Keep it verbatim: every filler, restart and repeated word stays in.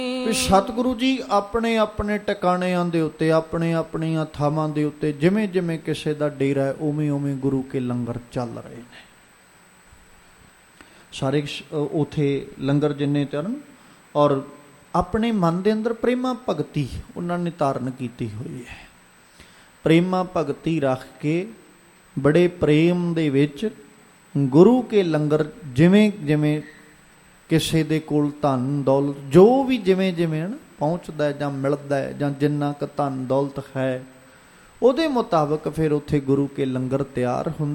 ਵੀ ਸਤਿਗੁਰੂ ਜੀ ਆਪਣੇ ਆਪਣੇ ਟਿਕਾਣਿਆਂ ਦੇ ਉੱਤੇ, ਆਪਣੇ ਆਪਣੀਆਂ ਥਾਵਾਂ ਦੇ ਉੱਤੇ ਜਿਵੇਂ ਜਿਵੇਂ ਕਿਸੇ ਦਾ ਡੇਰਾ ਹੈ ਉਵੇਂ ਉਵੇਂ ਗੁਰੂ ਕੇ ਲੰਗਰ ਚੱਲ ਰਹੇ ਨੇ। ਸਾਰੇ ਉੱਥੇ ਲੰਗਰ ਜਿੰਨੇ ਤਰਨ, ਔਰ ਆਪਣੇ ਮਨ ਦੇ ਅੰਦਰ ਪ੍ਰੇਮਾ ਭਗਤੀ ਉਹਨਾਂ ਨੇ ਧਾਰਨ ਕੀਤੀ ਹੋਈ ਹੈ। ਪ੍ਰੇਮਾ ਭਗਤੀ ਰੱਖ ਕੇ ਬੜੇ ਪ੍ਰੇਮ ਦੇ ਵਿੱਚ ਗੁਰੂ ਕੇ ਲੰਗਰ, ਜਿਵੇਂ ਜਿਵੇਂ ਕਿਸੇ ਦੇ ਕੋਲ ਧਨ ਦੌਲਤ ਜੋ ਵੀ ਜਿਵੇਂ ਜਿਵੇਂ ਨਾ ਪਹੁੰਚਦਾ ਜਾਂ ਮਿਲਦਾ ਜਾਂ ਜਿੰਨਾ ਕੁ ਧਨ ਦੌਲਤ ਹੈ ਉਹਦੇ ਮੁਤਾਬਕ ਫਿਰ ਉੱਥੇ ਗੁਰੂ ਕੇ ਲੰਗਰ ਤਿਆਰ ਹੁੰਦਾ।